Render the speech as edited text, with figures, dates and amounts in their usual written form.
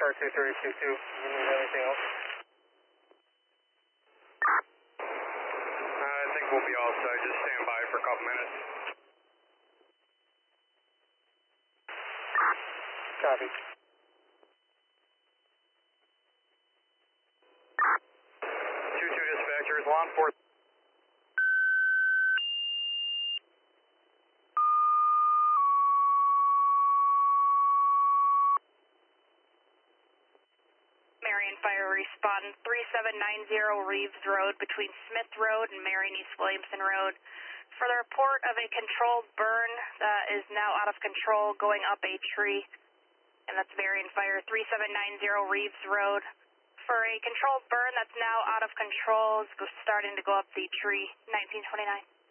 car 232. You need anything else? I think we'll be all set. Just stand by for a couple minutes. Copy. 2-2 dispatchers, law enforcement. Marion Fire respond 3790 Reeves Road between Smith Road and Marion East Williamson Road. For the report of a controlled burn that is now out of control going up a tree, and that's Marion Fire 3790 Reeves Road. For a controlled burn that's now out of control, it's starting to go up the tree, 1929.